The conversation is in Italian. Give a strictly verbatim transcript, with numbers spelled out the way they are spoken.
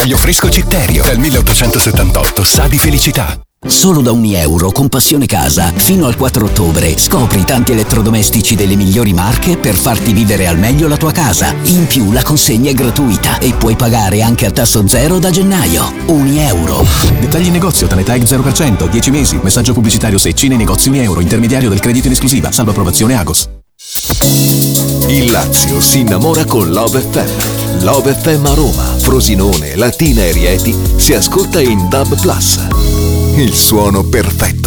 Olio fresco Citterio, dal milleottocentosettantotto, sa di felicità. Solo da un euro con Passione Casa, fino al quattro ottobre, scopri tanti elettrodomestici delle migliori marche per farti vivere al meglio la tua casa. In più la consegna è gratuita e puoi pagare anche a tasso zero da gennaio. Un euro. Dettagli in negozio, Tanetag zero per cento, dieci mesi, messaggio pubblicitario se Cine Negozi un euro, intermediario del credito in esclusiva, salvo approvazione Agos. Il Lazio si innamora con Love F M. Love F M a Roma, Frosinone, Latina e Rieti si ascolta in D A B plus. Il suono perfetto.